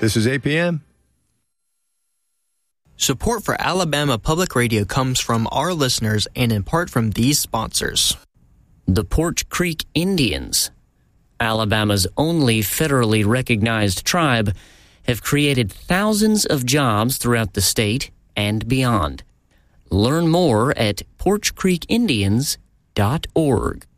This is APM. Support for Alabama Public Radio comes from our listeners and in part from these sponsors. The Porch Creek Indians, Alabama's only federally recognized tribe, have created thousands of jobs throughout the state and beyond. Learn more at porchcreekindians.org.